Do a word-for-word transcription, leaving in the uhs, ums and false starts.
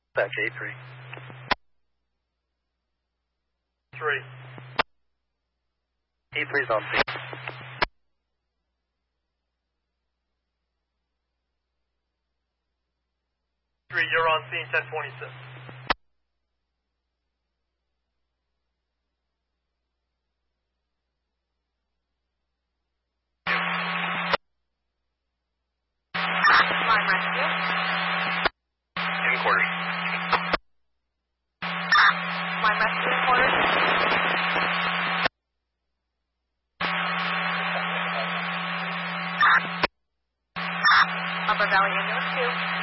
Dispatch A three. Three. A three's on scene. Three, you're on scene, ten twenty-six. Line rescue. In quarters. Line rescue in quarters. Upper Valley Ambulance two.